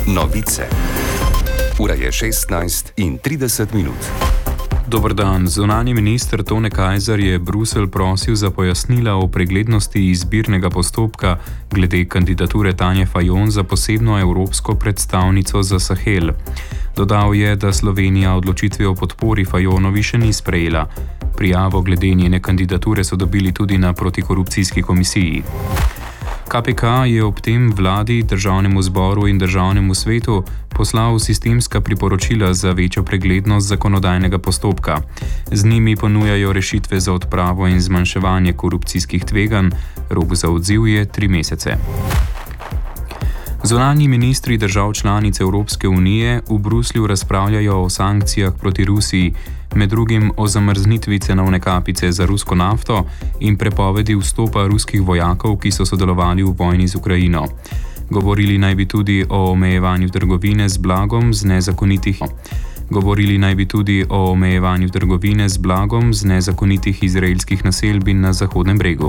Novice. Ura je 16:30. Dober dan. Zunanji minister Tone Kajzer je Bruselj prosil za pojasnila o preglednosti izbirnega postopka glede kandidature Tanje Fajon za posebno evropsko predstavnico za Sahel. Dodal je, da Slovenija odločitve o podpori Fajonovi še ni sprejela. Prijavo glede njene kandidature so dobili tudi na protikorupcijski komisiji. KPK je ob tem vladi, državnemu zboru in državnemu svetu poslal sistemska priporočila za večjo preglednost zakonodajnega postopka. Z njimi ponujajo rešitve za odpravo in zmanjševanje korupcijskih tveganj. Rok za odziv je 3 mesece. Zunanji ministri držav članic Evropske unije v Bruslju razpravljajo o sankcijah proti Rusiji, med drugim o zamrznitvi cenovne kapice za rusko nafto in prepovedi vstopa ruskih vojakov, ki so sodelovali v vojni z Ukrajino. Govorili naj bi tudi o omejevanju trgovine z blagom z nezakonitih izraelskih naselbin na Zahodnem bregu.